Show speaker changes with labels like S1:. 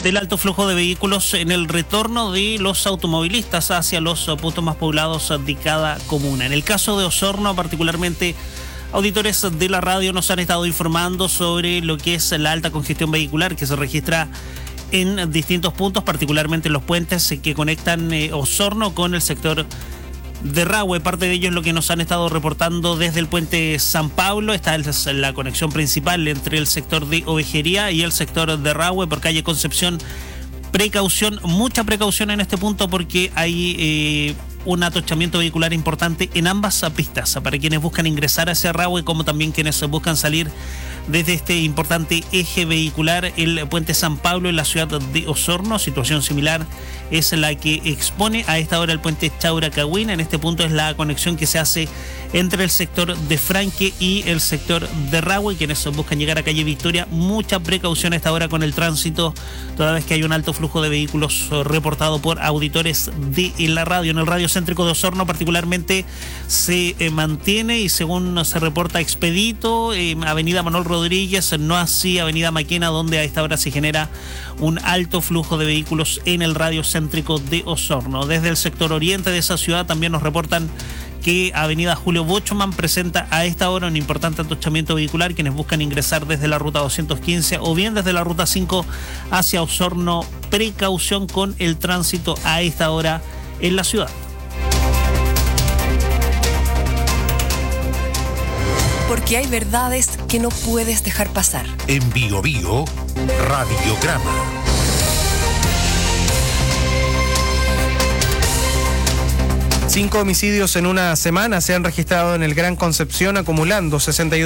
S1: del alto flujo de vehículos en el retorno de los automovilistas hacia los puntos más poblados de cada comuna. En el caso de Osorno, particularmente, auditores de la radio nos han estado informando sobre lo que es la alta congestión vehicular que se registra en distintos puntos, particularmente en los puentes que conectan Osorno con el sector de Rahue. Parte de ello es lo que nos han estado reportando desde el puente San Pablo. Esta es la conexión principal entre el sector de Ovejería y el sector de Rahue por calle Concepción. Precaución, mucha precaución en este punto porque hay un atochamiento vehicular importante en ambas pistas para quienes buscan ingresar hacia Rahue como también quienes buscan salir desde este importante eje vehicular, el puente San Pablo en la ciudad de Osorno. Situación similar es la que expone a esta hora el puente Chaura-Cagüín. En este punto es la conexión que se hace entre el sector de Franque y el sector de Rahue. Quienes buscan llegar a calle Victoria, mucha precaución a esta hora con el tránsito, toda vez que hay un alto flujo de vehículos reportado por auditores de la radio. En el radio céntrico de Osorno particularmente se mantiene y según se reporta expedito, avenida Manuel Rodríguez, no así avenida Maquena, donde a esta hora se genera un alto flujo de vehículos en el radio céntrico de Osorno. Desde el sector oriente de esa ciudad también nos reportan que avenida Julio Bochman presenta a esta hora un importante atochamiento vehicular, quienes buscan ingresar desde la ruta 215 o bien desde la ruta 5 hacia Osorno. Precaución con el tránsito a esta hora en la ciudad.
S2: Porque hay verdades que no puedes dejar pasar.
S3: En Bio Bio, Radiograma.
S4: Cinco homicidios en una semana se han registrado en el Gran Concepción, acumulando 62